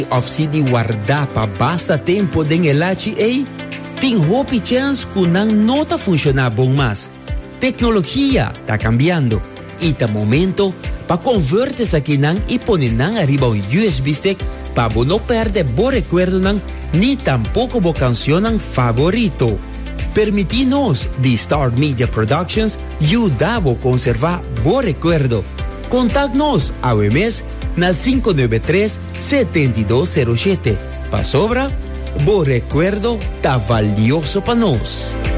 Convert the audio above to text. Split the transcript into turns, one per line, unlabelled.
of si di guardar pa basta tempo den elachi tem hope chance kunang nota funcionar bom mas. Tecnologia tá cambiando e tá momento pa converter aqui nang e poner nang arriba un USB stick pa bo no perde bo recuerdo nang ni tampoco bo canción nang favorito. Permitinos de Star Media Productions ayudabo conservar bo recuerdo. Contactnos a mes na 593-7207. Pa sobra, bo recuerdo ta valioso pa nos.